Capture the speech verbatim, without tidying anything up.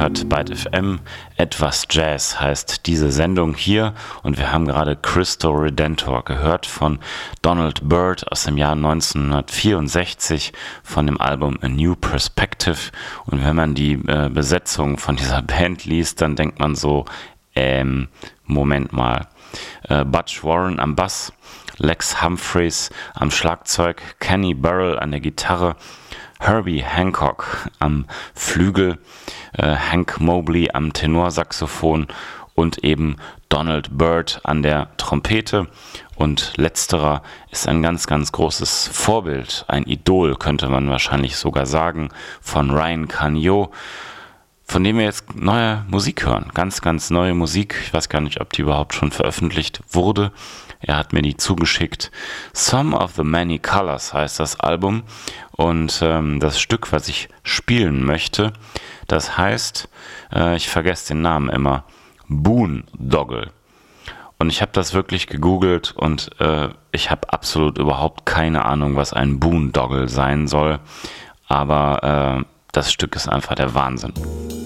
hört Byte F M. Etwas Jazz heißt diese Sendung hier und wir haben gerade Cristo Redentor gehört von Donald Byrd aus dem Jahr neunzehnhundertvierundsechzig von dem Album A New Perspective. Und wenn man die äh, Besetzung von dieser Band liest, dann denkt man so, ähm, Moment mal. Äh, Butch Warren am Bass, Lex Humphreys am Schlagzeug, Kenny Burrell an der Gitarre, Herbie Hancock am Flügel, äh, Hank Mobley am Tenorsaxophon und eben Donald Byrd an der Trompete. Und letzterer ist ein ganz, ganz großes Vorbild, ein Idol, könnte man wahrscheinlich sogar sagen, von Ryan Canio, von dem wir jetzt neue Musik hören. Ganz, ganz neue Musik. Ich weiß gar nicht, ob die überhaupt schon veröffentlicht wurde. Er hat mir die zugeschickt. Some of the Many Colors heißt das Album. Und ähm, das Stück, was ich spielen möchte, das heißt, äh, ich vergesse den Namen immer, Boondoggle. Und ich habe das wirklich gegoogelt und äh, ich habe absolut überhaupt keine Ahnung, was ein Boondoggle sein soll. Aber äh, das Stück ist einfach der Wahnsinn.